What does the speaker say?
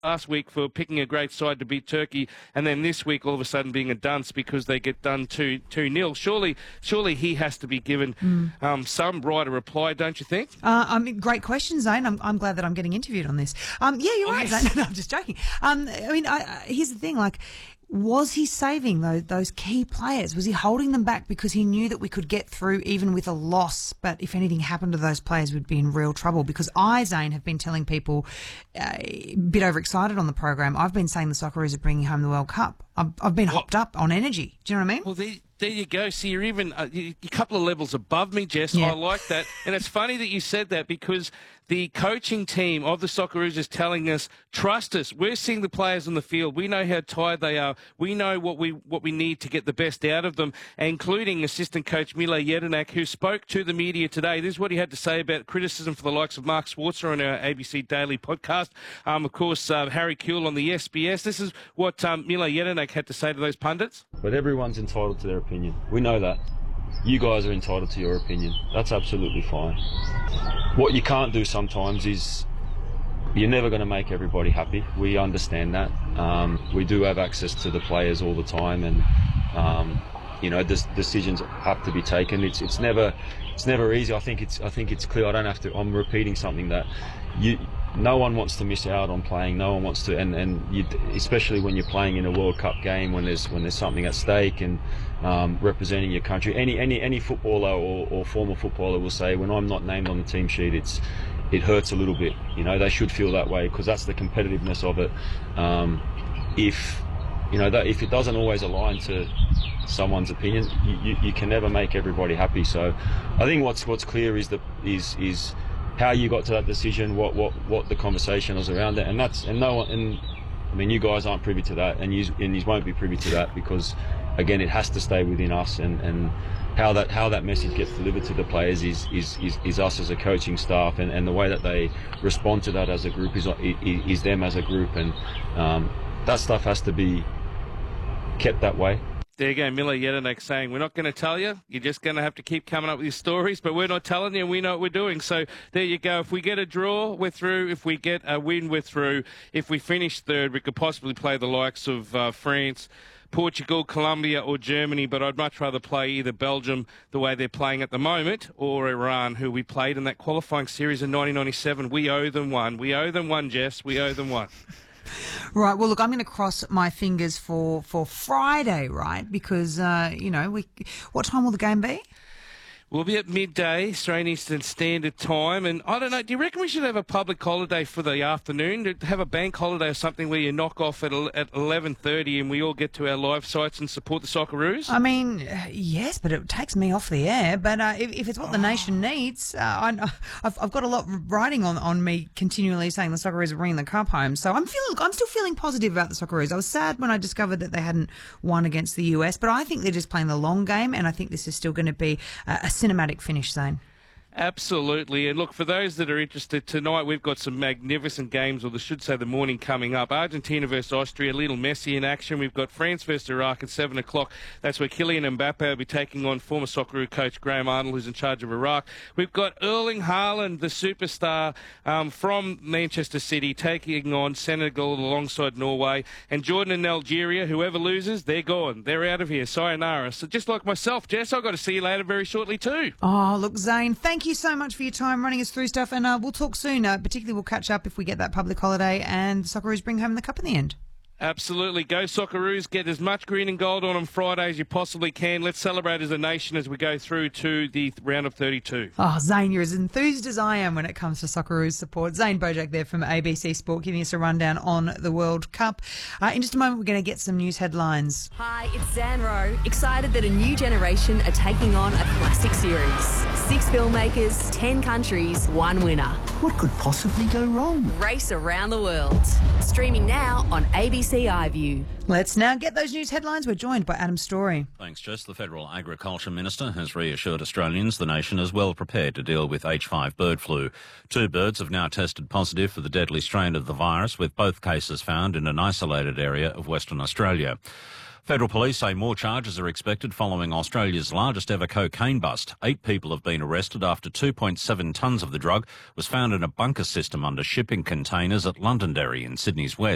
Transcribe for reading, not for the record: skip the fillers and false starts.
last week for picking a great side to beat Turkey, and then this week all of a sudden being a dunce because they get done 2-0. Surely he has to be given some right of reply, don't you think? I mean, great question, Zane. I'm glad that I'm getting interviewed on this. Yeah, you're right, yes. Zane. No, I'm just joking. Here's the thing, was he saving those key players? Was he holding them back because he knew that we could get through even with a loss? But if anything happened to those players, we'd be in real trouble. Because I, Zane, have been telling people a bit overexcited on the program. I've been saying the Socceroos are bringing home the World Cup. I've been hopped up on energy. Do you know what I mean? Well, there you go. So you're even a couple of levels above me, Jess. Yeah. I like that. And it's funny that you said that because the coaching team of the Socceroos is telling us, trust us. We're seeing the players on the field. We know how tired they are. We know what we need to get the best out of them, including assistant coach Mile Jedinak, who spoke to the media today. This is what he had to say about criticism for the likes of Mark Schwarzer on our ABC Daily podcast. Of course, Harry Kuehl on the SBS. This is what Mile Jedinak had to say to those pundits. But everyone's entitled to their opinion. We know that. You guys are entitled to your opinion. That's absolutely fine. What you can't do sometimes is you're never going to make everybody happy. We understand that. We do have access to the players all the time, and decisions have to be taken. It's never easy. I think it's clear. I don't have to. I'm repeating something that no one wants to miss out on playing. No one wants to, especially when you're playing in a World Cup game when there's something at stake and representing your country. Any footballer or former footballer will say, when I'm not named on the team sheet, it hurts a little bit. They should feel that way because that's the competitiveness of it. If it doesn't always align to someone's opinion, you can never make everybody happy. So I think what's clear is how you got to that decision, what the conversation was around it, you guys aren't privy to that, and you won't be privy to that because, again, it has to stay within us, and how that message gets delivered to the players is us as a coaching staff, and the way that they respond to that as a group is them as a group, and that stuff has to be kept that way. There you go, Mile Jedinak saying, we're not going to tell you. You're just going to have to keep coming up with your stories, but we're not telling you, and we know what we're doing. So there you go. If we get a draw, we're through. If we get a win, we're through. If we finish third, we could possibly play the likes of France, Portugal, Colombia or Germany, but I'd much rather play either Belgium the way they're playing at the moment or Iran, who we played in that qualifying series in 1997. We owe them one. We owe them one, Jess. We owe them one. Right. Well, look, I'm going to cross my fingers for Friday, right? Because, what time will the game be? We'll be at midday, Australian Eastern Standard Time, and I don't know, do you reckon we should have a public holiday for the afternoon, to have a bank holiday or something where you knock off at 11:30 and we all get to our live sites and support the Socceroos? I mean, yes, but it takes me off the air. But if it's what the nation needs, I've got a lot riding on me continually saying the Socceroos are bringing the cup home. So I'm still feeling positive about the Socceroos. I was sad when I discovered that they hadn't won against the US, but I think they're just playing the long game, and I think this is still going to be a cinematic finish, Zane. Absolutely. And look, for those that are interested, tonight we've got some magnificent games, or I should say the morning coming up. Argentina versus Austria, Lionel Messi in action. We've got France versus Iraq at 7 o'clock. That's where Kylian Mbappe will be taking on former Socceroo coach Graham Arnold, who's in charge of Iraq. We've got Erling Haaland, the superstar from Manchester City, taking on Senegal alongside Norway. And Jordan and Algeria, whoever loses, they're gone. They're out of here. Sayonara. So just like myself, Jess, I've got to see you later very shortly too. Oh, look, Zane, thank you so much for your time running us through stuff, and we'll talk soon. Particularly, we'll catch up if we get that public holiday and the Socceroos bring home the cup in the end. Absolutely. Go Socceroos. Get as much green and gold on Friday as you possibly can. Let's celebrate as a nation as we go through to the round of 32. Oh, Zane, you're as enthused as I am when it comes to Socceroos support. Zane Bojack there from ABC Sport giving us a rundown on the World Cup. In just a moment, we're going to get some news headlines. Hi, it's Zan Rowe. Excited that a new generation are taking on a classic series. 6 filmmakers, 10 countries, 1 winner. What could possibly go wrong? Race around the world. Streaming now on ABC iView. Let's now get those news headlines. We're joined by Adam Story. Thanks, Jess. The Federal Agriculture Minister has reassured Australians the nation is well prepared to deal with H5 bird flu. 2 birds have now tested positive for the deadly strain of the virus, with both cases found in an isolated area of Western Australia. Federal police say more charges are expected following Australia's largest ever cocaine bust. 8 people have been arrested after 2.7 tonnes of the drug was found in a bunker system under shipping containers at Londonderry in Sydney's west.